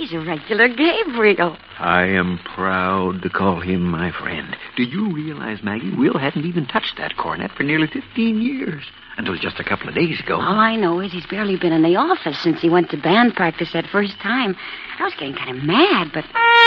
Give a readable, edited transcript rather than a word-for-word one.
He's a regular Gabriel. I am proud to call him my friend. Do you realize, Maggie, Will hadn't even touched that cornet for nearly 15 years. Until just a couple of days ago. All I know is he's barely been in the office since he went to band practice that first time. I was getting kind of mad, but...